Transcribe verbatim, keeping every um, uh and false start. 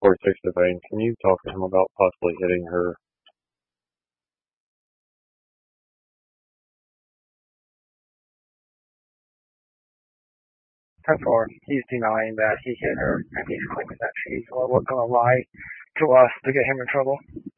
forty-six to Vane. Can you talk to him about possibly hitting her? ten four, he's denying that he hit her, and he's claiming that she's going to lie to us to get him in trouble.